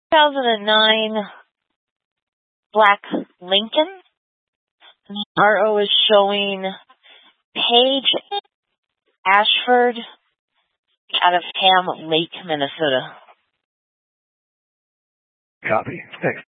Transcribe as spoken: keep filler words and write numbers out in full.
two thousand nine Black Lincoln. R O is showing Paige Ashford out of Ham Lake, Minnesota. Copy. Thanks.